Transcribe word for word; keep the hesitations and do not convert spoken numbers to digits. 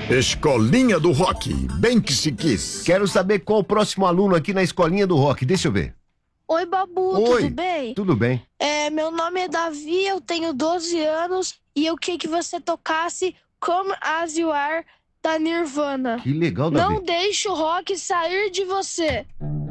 Escolinha do Rock, bem que se quis. Quero saber qual o próximo aluno aqui na Escolinha do Rock. Deixa eu ver. Oi, Babu, Oi, tudo bem? Tudo bem. É, meu nome é Davi, eu tenho doze anos e eu queria que você tocasse Come As You Are da Nirvana. Que legal, Davi. Não deixe o rock sair de você.